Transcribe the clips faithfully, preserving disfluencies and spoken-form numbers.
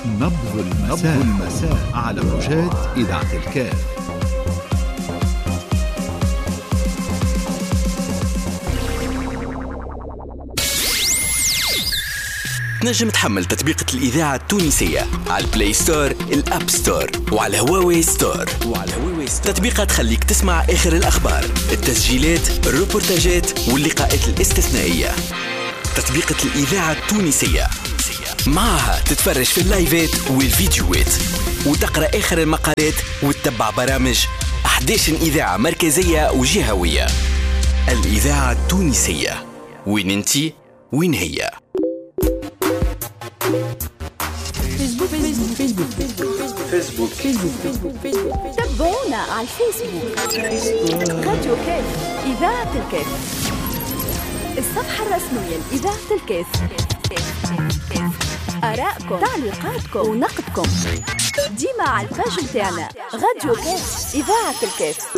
نبض المساء, نبض المساء على موجات إذاعة الكاف. تنجم تحمل تطبيقة الإذاعة التونسية على البلاي ستور، الأب ستور، وعلى هواوي ستور. وعلى هواوي ستور تطبيقة تخليك تسمع آخر الأخبار، التسجيلات، الروبورتاجات واللقاءات الاستثنائية. تطبيقة الإذاعة التونسية معها تتفرج في اللايفات والفيديوهات وتقرأ آخر المقالات وتتبع برامج أحد عشر إذاعة مركزية وجهوية. الإذاعة التونسية، وين انتي وين هي؟ فيسبوك فيسبوك فيسبوك فيسبوك فيسبوك فيسبوك تابعونا على الفيسبوك. راديو كاف إذاعة الكاف، الصفحة الرسمية لإذاعة الكاف. آراءكم، تعليقاتكم ونقدكم ديما على الباج متاعنا راديو كاف إذاعة الكاف.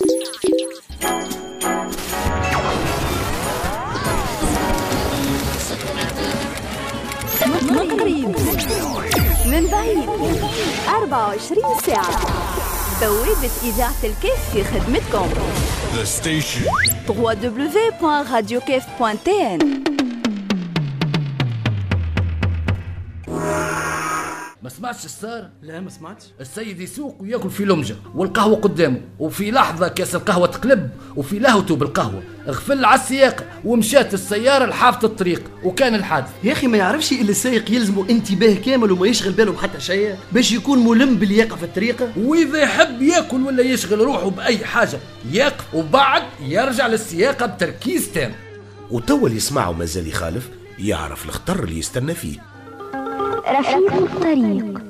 من قريب من بعيد، أربعة وعشرين ساعة بوابة إذاعة الكاف في خدمتكم. The station دبليو دبليو دبليو دوت راديو كاف دوت تي ان. ما سمعتش الصار؟ لا ما سمعتش. السيد يسوق وياكل في لمجة والقهوة قدامه، وفي لحظة كاس القهوة تقلب وفي لهوته بالقهوة، غفل على السياق ومشات السيارة لحافة الطريق وكان الحادث. يا أخي ما يعرفش إلا السائق يلزمه انتباه كامل وما يشغل باله بحتى شيء باش يكون ملم باللياقة في الطريقة. وإذا يحب ياكل ولا يشغل روحه بأي حاجة يقف وبعد يرجع للسياقة بتركيز تام. وتوا اللي يسمعه مازال يخالف يعرف الخطر اللي يستنى فيه. رفيق الطريق.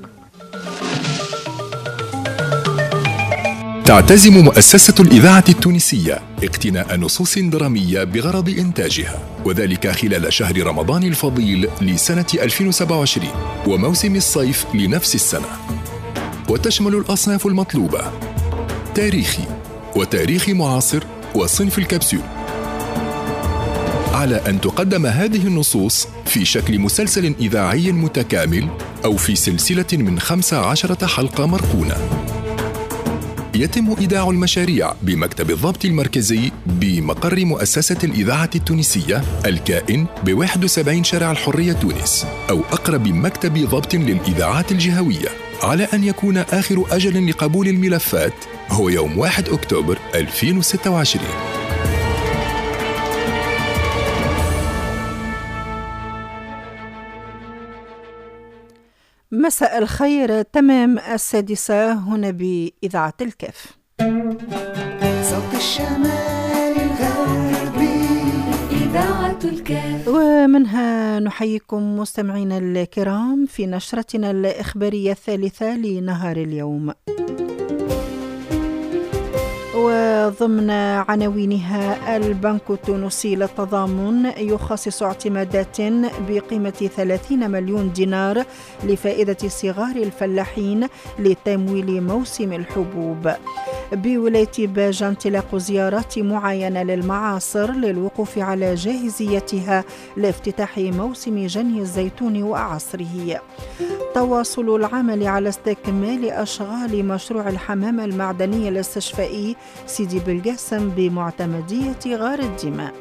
تعتزم مؤسسة الإذاعة التونسية اقتناء نصوص درامية بغرض إنتاجها، وذلك خلال شهر رمضان الفضيل لسنة ألفين وسبعة وعشرين وموسم الصيف لنفس السنة، وتشمل الأصناف المطلوبة: تاريخي وتاريخي معاصر وصنف الكبسول، على أن تقدم هذه النصوص في شكل مسلسل إذاعي متكامل أو في سلسلة من خمس عشرة حلقة مرقونة. يتم إيداع المشاريع بمكتب الضبط المركزي بمقر مؤسسة الإذاعة التونسية الكائن بواحد وسبعين شارع الحرية تونس، أو أقرب مكتب ضبط للإذاعات الجهوية، على أن يكون آخر أجل لقبول الملفات هو يوم واحد أكتوبر ألفين وستة وعشرين. مساء الخير، تمام السادسة هنا بإذاعة الكاف. صوت الشمال الغربي إذاعة الكاف، ومنها نحييكم مستمعينا الكرام في نشرتنا الإخبارية الثالثة لنهار اليوم، وضمن عناوينها: البنك التونسي للتضامن يخصص اعتمادات بقيمة ثلاثين مليون دينار لفائدة صغار الفلاحين لتمويل موسم الحبوب. بولاية باجة انطلاق زيارات معينة للمعاصر للوقوف على جاهزيتها لافتتاح موسم جني الزيتون وعصره. تواصل العمل على استكمال أشغال مشروع الحمام المعدني الاستشفائي سيدي بالقاسم بمعتمدية غار الدماء.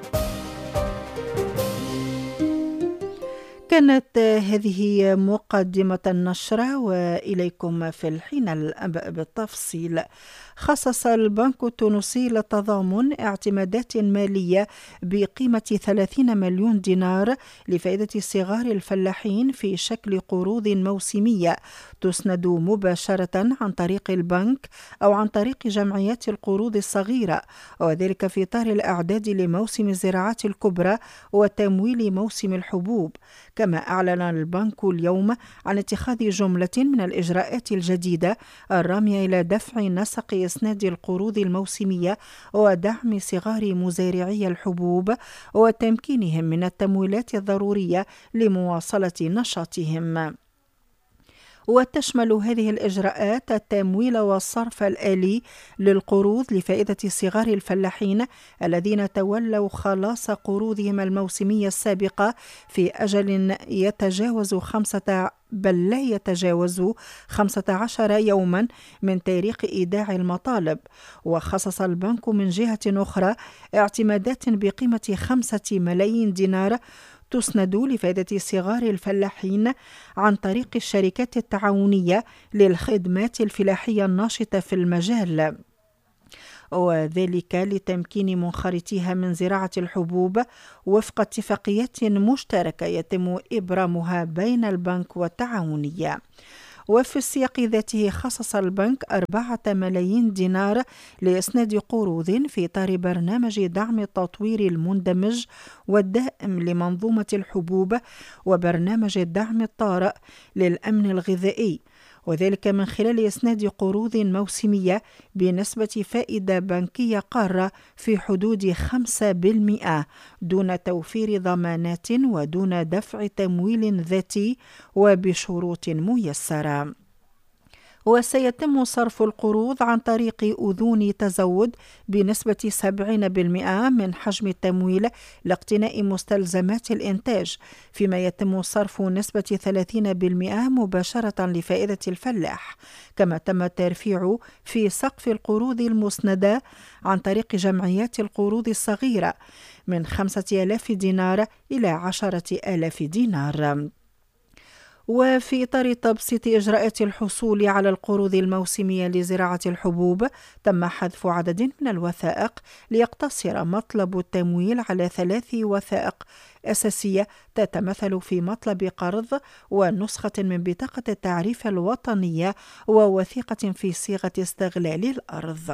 كانت هذه مقدمة النشرة، وإليكم في الحين الأنباء بالتفصيل. خصص البنك التونسي للتضامن اعتمادات مالية بقيمة ثلاثين مليون دينار لفائدة صغار الفلاحين في شكل قروض موسمية تسند مباشرة عن طريق البنك أو عن طريق جمعيات القروض الصغيرة، وذلك في إطار الأعداد لموسم الزراعات الكبرى وتمويل موسم الحبوب. كما أعلن البنك اليوم عن اتخاذ جملة من الإجراءات الجديدة الرامية إلى دفع نسق إسناد القروض الموسمية ودعم صغار مزارعي الحبوب وتمكينهم من التمويلات الضرورية لمواصلة نشاطهم. وتشمل هذه الإجراءات التمويل والصرف الآلي للقروض لفائدة صغار الفلاحين الذين تولوا خلاص قروضهم الموسمية السابقة في أجل يتجاوز خمسة بل لا يتجاوز خمسة عشر يوما من تاريخ إيداع المطالب. وخصص البنك من جهة أخرى اعتمادات بقيمة خمسة ملايين دينار تسند لفائدة صغار الفلاحين عن طريق الشركات التعاونية للخدمات الفلاحية الناشطة في المجال، وذلك لتمكين منخرطيها من زراعة الحبوب وفق اتفاقيات مشتركة يتم إبرامها بين البنك والتعاونية. وفي السياق ذاته خصص البنك أربعة ملايين دينار لإسناد قروض في إطار برنامج دعم التطوير المندمج والدائم لمنظومة الحبوب وبرنامج الدعم الطارئ للأمن الغذائي، وذلك من خلال إسناد قروض موسمية بنسبة فائدة بنكية قارة في حدود خمسة بالمئة دون توفير ضمانات ودون دفع تمويل ذاتي وبشروط ميسرة. وسيتم صرف القروض عن طريق أذون تزود بنسبة سبعين بالمئة من حجم التمويل لاقتناء مستلزمات الإنتاج، فيما يتم صرف نسبة ثلاثين بالمئة مباشرة لفائدة الفلاح. كما تم الترفيع في سقف القروض المسندة عن طريق جمعيات القروض الصغيرة من خمسة آلاف دينار إلى عشرة آلاف دينار. وفي إطار تبسيط إجراءات الحصول على القروض الموسمية لزراعة الحبوب، تم حذف عدد من الوثائق ليقتصر مطلب التمويل على ثلاث وثائق أساسية تتمثل في مطلب قرض ونسخة من بطاقة التعريف الوطنية ووثيقة في صيغة استغلال الأرض.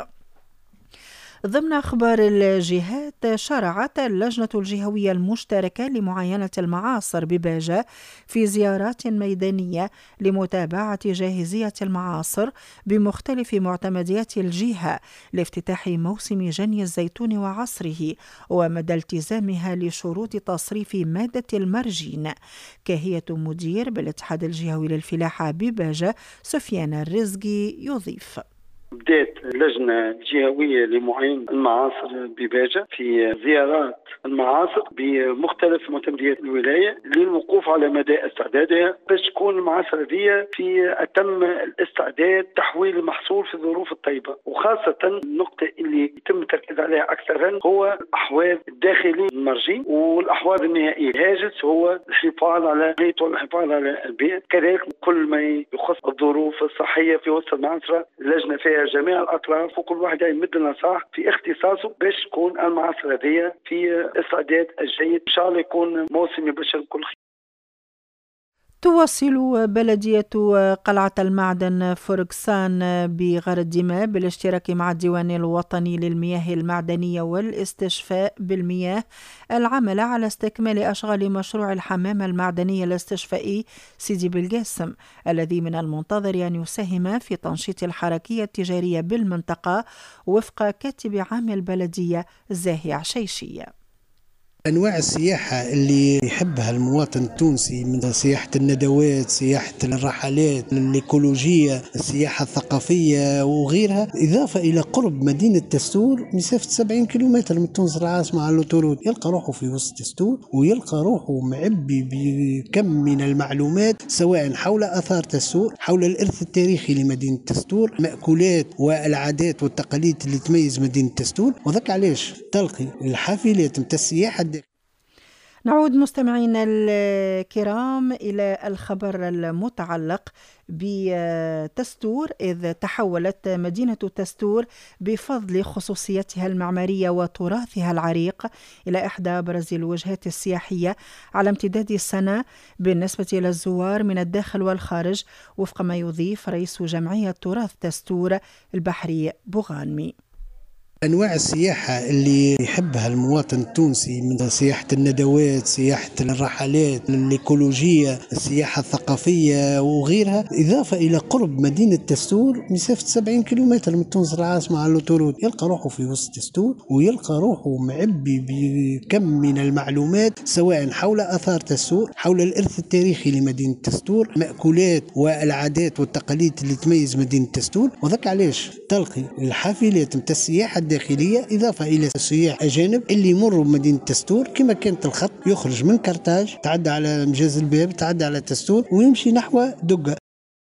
ضمن أخبار الجهات، شرعت اللجنة الجهوية المشتركة لمعاينة المعاصر بباجة في زيارات ميدانية لمتابعة جاهزية المعاصر بمختلف معتمديات الجهة لافتتاح موسم جني الزيتون وعصره ومدى التزامها لشروط تصريف مادة المرجين. كهية مدير بالاتحاد الجهوي للفلاحة بباجة سفيان الرزقي يضيف: بدأت اللجنة الجهوية لمعاينة المعاصر بباجة في زيارات المعاصر بمختلف معتمديات الولاية للوقوف على مدى استعدادها باش تكون المعاصر هذه في أتم الاستعداد تحويل المحصول في الظروف الطيبة. وخاصة النقطة اللي يتم التركيز عليها أكثرا هو الأحواض الداخلية المرجين والأحواض النهائية. الهاجس هو الحفاظ على البيت والحفاظ على البيئة، كذلك كل ما يخص الظروف الصحية في وسط المعاصرة اللجنة فيها جميع الأطراف وكل واحد يمد النصائح في اختصاصه باش تكون المعاصر هذه في استعداد الجيد. إن شاء الله يكون موسم يبشر كل خير. تواصل بلدية قلعة المعدن فرقسان بغار الدماء بالاشتراك مع الديوان الوطني للمياه المعدنية والاستشفاء بالمياه العمل على استكمال أشغال مشروع الحمام المعدني الاستشفائي سيدي بالقاسم، الذي من المنتظر أن يساهم في تنشيط الحركية التجارية بالمنطقة وفق كاتب عام البلدية زاهي عشيشية. أنواع السياحة اللي يحبها المواطن التونسي من سياحة الندوات، سياحة الرحلات، الإيكولوجية، السياحة الثقافية وغيرها، إضافة إلى قرب مدينة تستور مسافة سبعين كيلومتر من تونس العاصمة على الأوتورود، يلقى روحه في وسط تستور ويلقى روحه معبي بكم من المعلومات سواء حول آثار تستور، حول الإرث التاريخي لمدينة تستور، مأكولات والعادات والتقاليد اللي تميز مدينة تستور. وذاك علاش تلقي الحافلات متاع السياحة. نعود مستمعينا الكرام إلى الخبر المتعلق بتستور، إذ تحولت مدينة تستور بفضل خصوصيتها المعمارية وتراثها العريق إلى إحدى أبرز الوجهات السياحية على امتداد السنة بالنسبة إلى الزوار من الداخل والخارج، وفق ما يضيف رئيس جمعية تراث تستور البحري بوغانمي. أنواع السياحة اللي يحبها المواطن التونسي من سياحة الندوات، سياحة الرحلات، الإيكولوجية، السياحة الثقافية وغيرها، إضافة إلى قرب مدينة تستور مسافة سبعين كيلومتر من تونس العاصمة على الأوتورود، يلقى روحه في وسط تستور ويلقى روحه معبي بكم من المعلومات سواء حول آثار تستور، حول الإرث التاريخي لمدينة تستور، مأكولات والعادات والتقاليد اللي تميز مدينة تستور. وذاك علاش تلقي الحافلات متاع السياحة الداخلية، إضافة إلى السياح أجانب اللي يمروا بمدينة تستور كما كانت الخط يخرج من كرتاج تعدى على مجاز الباب تعدى على تستور ويمشي نحو دقة.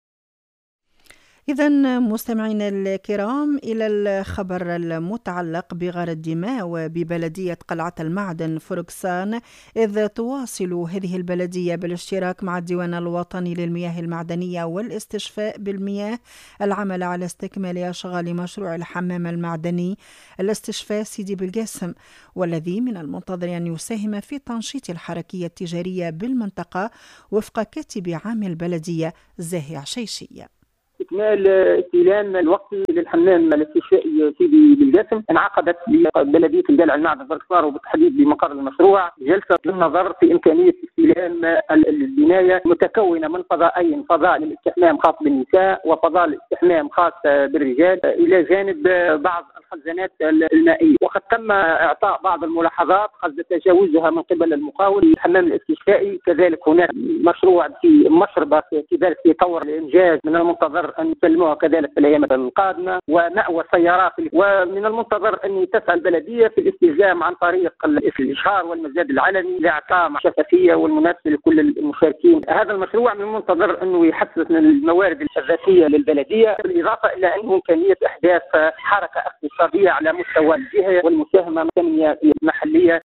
إذن مستمعينا الكرام، إلى الخبر المتعلق بغار الدماء وببلدية قلعة المعدن فركسان، إذ تواصل هذه البلدية بالاشتراك مع الديوان الوطني للمياه المعدنية والاستشفاء بالمياه العمل على استكمال أشغال مشروع الحمام المعدني الاستشفاء سيدي بالقاسم، والذي من المنتظر أن يساهم في تنشيط الحركية التجارية بالمنطقة وفق كاتب عام البلدية زاهي عشيشية. استكمال استلام الوقتي للحمام الاستشفائي سيدي بالقاسم انعقدت ببلديه القلعه المعدن فركسان وبالتحديد بمقر المشروع جلسه للنظر في امكانيه استلام البنايه متكونه من فضائين، فضاء للاستحمام خاص بالنساء وفضاء للاستحمام خاص بالرجال، الى جانب بعض الخزانات المائيه. وقد تم اعطاء بعض الملاحظات قصد تجاوزها من قبل المقاول الحمام الاستشفائي. كذلك هناك مشروع في مشربه كذلك في طور الانجاز من المنتظر أن يسلموها كذلك في الأيام القادمة، ومأوى سيارات، ومن المنتظر أن تسعى البلدية في الاستلزام عن طريق الإشهار والمزاد العلني لإعطاء شفافية والمنافسة لكل المشاركين. هذا المشروع من المنتظر أنه يحسن من الموارد الذاتية للبلدية، بالإضافة إلى أنه إمكانية إحداث حركة اقتصادية على مستوى الجهة والمساهمة التنمية المحلية.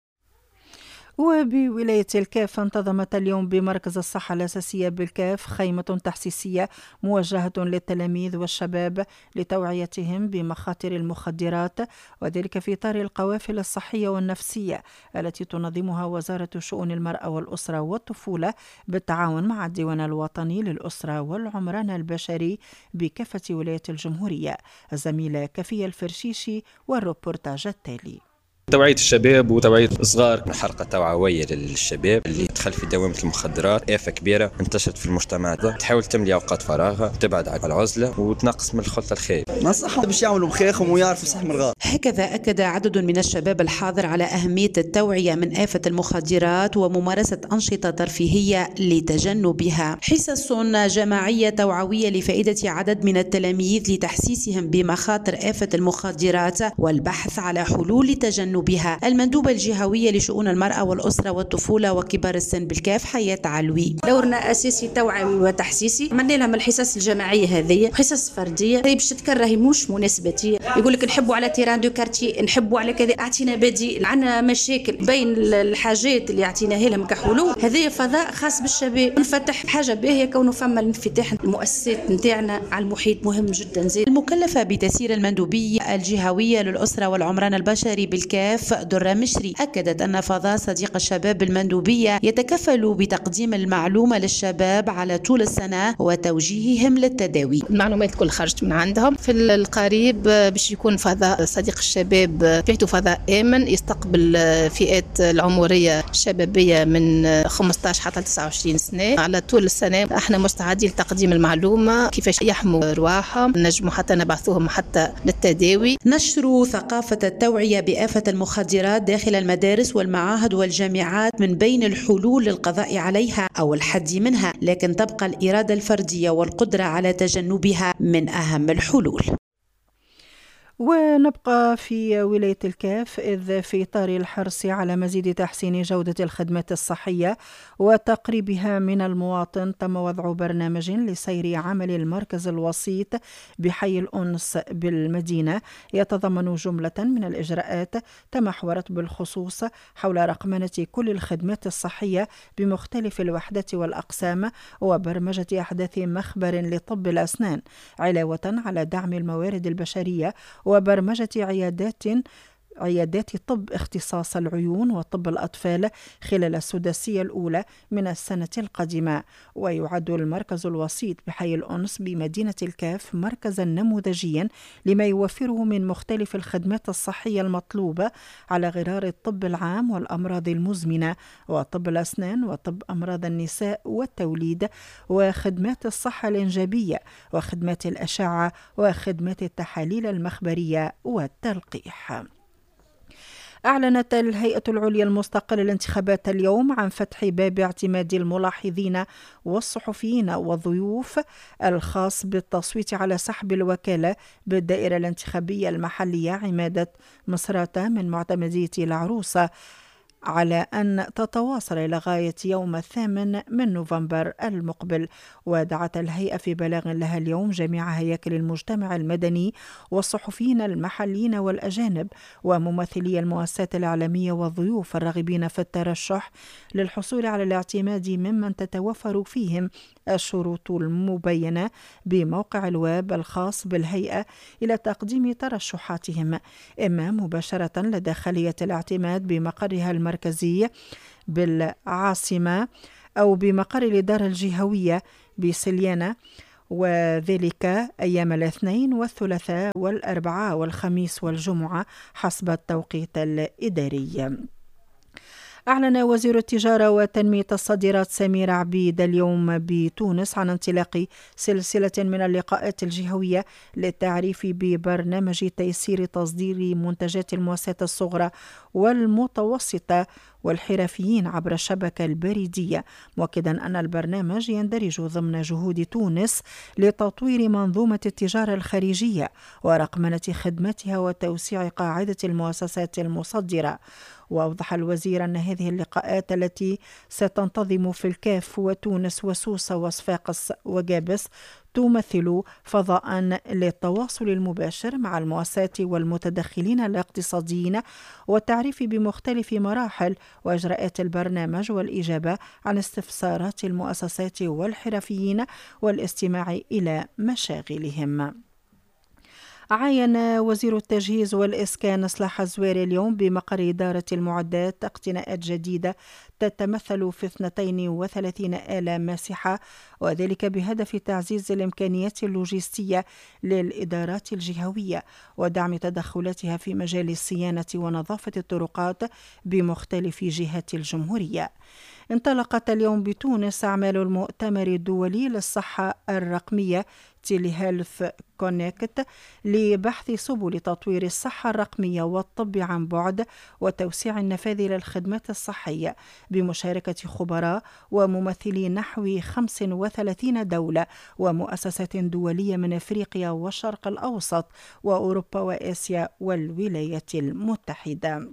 وبولاية الكاف انتظمت اليوم بمركز الصحة الأساسية بالكاف خيمة تحسيسية موجهة للتلاميذ والشباب لتوعيتهم بمخاطر المخدرات، وذلك في إطار القوافل الصحية والنفسية التي تنظمها وزارة شؤون المرأة والأسرة والطفولة بالتعاون مع الديوان الوطني للأسرة والعمران البشري بكافة ولايات الجمهورية. الزميلة كفية الفرشيشي والروبورتاج التالي. توعية الشباب وتوعية الصغار، حلقة توعوية للشباب اللي تدخل في دوامة المخدرات، آفة كبيرة انتشرت في المجتمع، تحاول تملي أوقات فراغها، تبعد عن العزلة وتنقص من الخلطة الخير. نصحهم باش يعملوا مخاخهم ويعرفوا سحم الغار. هكذا أكد عدد من الشباب الحاضر على أهمية التوعية من آفة المخدرات وممارسة أنشطة ترفيهية لتجنبها. حصص جماعية توعوية لفائدة عدد من التلاميذ لتحسيسهم بمخاطر آفة المخدرات والبحث على حلول تجنبها بها. المندوبة الجهوية لشؤون المرأة والأسرة والطفولة وكبار السن بالكاف حياة علوي. دورنا أساسي توعوي وتحسيسي، عملنا لهم الحصص الجماعية هذه، حصص فردية هي باش تكرهي مش مناسبتي، يقول لك نحبوا على تيران دو كارتي، نحبوا على كذا، أعطينا بديل، عندنا مشاكل بين الحاجات اللي أعطيناها لهم كحلول. هذه فضاء خاص بالشباب، نفتح حاجة باهية كونه فما الانفتاح المؤسسات نتاعنا على المحيط مهم جدا. زي المكلفة بتسيير المندوبية الجهوية للأسرة والعمران البشري بالكاف درة مشري أكدت أن فضاء صديق الشباب بالمندوبية يتكفل بتقديم المعلومة للشباب على طول السنة وتوجيههم للتداوي. المعلومات كل خرجت من عندهم. في القريب باش يكون فضاء صديق الشباب فيته فضاء آمن يستقبل فئات العمرية الشبابية من خمسة عشر حتى تسعة وعشرين سنة على طول السنة. احنا مستعدين لتقديم المعلومة كيفاش يحموا رواحهم، نجموا حتى نبعثوهم حتى للتداوي. نشر ثقافة التوعية بآفة المخدرات داخل المدارس والمعاهد والجامعات من بين الحلول للقضاء عليها أو الحد منها، لكن تبقى الإرادة الفردية والقدرة على تجنبها من أهم الحلول. ونبقى في ولاية الكاف، إذ في إطار الحرص على مزيد تحسين جودة الخدمات الصحية وتقريبها من المواطن، تم وضع برنامج لسير عمل المركز الوسيط بحي الأنس بالمدينة، يتضمن جملة من الإجراءات تمحورت بالخصوص حول رقمنة كل الخدمات الصحية بمختلف الوحدات والأقسام وبرمجة أحداث مخبر لطب الأسنان، علاوة على دعم الموارد البشرية وبرمجة عيادات عيادات طب اختصاص العيون وطب الأطفال خلال السداسية الأولى من السنة القادمة. ويعد المركز الوسيط بحي الأنس بمدينة الكاف مركزا نموذجيا لما يوفره من مختلف الخدمات الصحية المطلوبة على غرار الطب العام والأمراض المزمنة وطب الأسنان وطب أمراض النساء والتوليد وخدمات الصحة الإنجابية وخدمات الأشعة وخدمات التحاليل المخبرية والتلقيح. أعلنت الهيئة العليا المستقلة للانتخابات اليوم عن فتح باب اعتماد الملاحظين والصحفيين والضيوف الخاص بالتصويت على سحب الوكالة بالدائرة الانتخابية المحلية عمادة مصراتة من معتمدية العروسة، على أن تتواصل إلى غاية يوم الثامن من نوفمبر المقبل. ودعت الهيئة في بلاغ لها اليوم جميع هياكل المجتمع المدني والصحفيين المحليين والأجانب وممثلي المؤسسات الإعلامية والضيوف الراغبين في الترشح للحصول على الاعتماد ممن تتوفر فيهم الشروط المبينة بموقع الويب الخاص بالهيئة إلى تقديم ترشحاتهم، إما مباشرة لدى خلية الاعتماد بمقرها المركزي بالعاصمة أو بمقر الإدارة الجهوية بسليانة، وذلك أيام الاثنين والثلاثاء والأربعاء والخميس والجمعة حسب التوقيت الإداري. أعلن وزير التجارة وتنمية الصادرات سمير عبيد اليوم بتونس عن انطلاق سلسلة من اللقاءات الجهوية للتعريف ببرنامج تيسير تصدير منتجات المؤسسات الصغرى والمتوسطة والحرفيين عبر الشبكة البريدية، مؤكدا أن البرنامج يندرج ضمن جهود تونس لتطوير منظومة التجارة الخارجية ورقمنة خدماتها وتوسيع قاعدة المؤسسات المصدرة. وأوضح الوزير أن هذه اللقاءات التي ستنتظم في الكاف وتونس وسوسة وصفاقس وجابس تمثل فضاء للتواصل المباشر مع المؤسسات والمتدخلين الاقتصاديين والتعريف بمختلف مراحل وإجراءات البرنامج والإجابة عن استفسارات المؤسسات والحرفيين والاستماع إلى مشاغلهم. عين وزير التجهيز والإسكان إصلاح الزويري اليوم بمقر إدارة المعدات اقتناءات جديدة تتمثل في اثنتين وثلاثين آلة ماسحة، وذلك بهدف تعزيز الإمكانيات اللوجستية للإدارات الجهوية ودعم تدخلاتها في مجال الصيانة ونظافة الطرقات بمختلف جهات الجمهورية. انطلقت اليوم بتونس أعمال المؤتمر الدولي للصحة الرقمية تيليهيلث كونكت لبحث سبل تطوير الصحة الرقمية والطب عن بعد وتوسيع النفاذ للخدمات الصحية بمشاركة خبراء وممثلي نحو خمس وثلاثين دولة ومؤسسات دولية من أفريقيا والشرق الأوسط وأوروبا وآسيا والولايات المتحدة.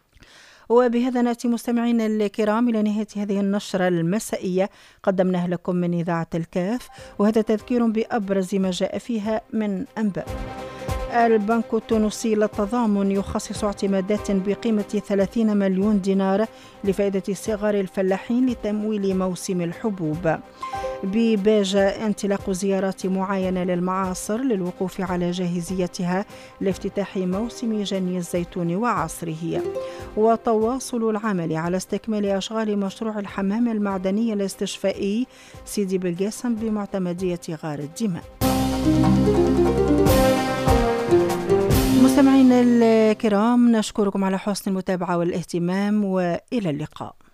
وبهذا نأتي مستمعينا الكرام إلى نهاية هذه النشرة المسائية قدمناها لكم من إذاعة الكاف، وهذا تذكير بأبرز ما جاء فيها من أنباء. البنك التونسي للتضامن يخصص اعتمادات بقيمة ثلاثين مليون دينار لفائدة صغار الفلاحين لتمويل موسم الحبوب. بباجة انطلاق زيارات معاينة للمعاصر للوقوف على جاهزيتها لافتتاح موسم جني الزيتون وعصره. وتواصل العمل على استكمال أشغال مشروع الحمام المعدني الاستشفائي سيدي بلقاسم بمعتمدية غار الدماء. مستمعينا الكرام، نشكركم على حسن المتابعة والاهتمام، وإلى اللقاء.